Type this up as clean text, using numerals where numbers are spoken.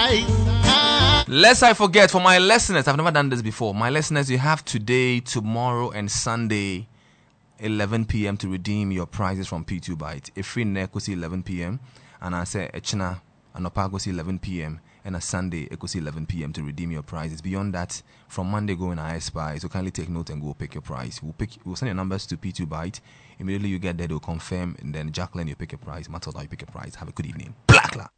Lest I forget, for my listeners, I've never done this before. My listeners, you have today, tomorrow, and Sunday, 11 p.m. to redeem your prizes from P2 Byte. A free neck will see 11 p.m. And I say, Echina, and Opa go see 11 p.m. And a Sunday, it goes 11 p.m. to redeem your prizes. Beyond that, from Monday going I Spy, so kindly take note and go pick your prize. We'll send your numbers to P2 Byte. Immediately you get there, they'll confirm, and then Jacqueline, you pick your prize. Matilda, you pick your prize. Have a good evening. Blackla.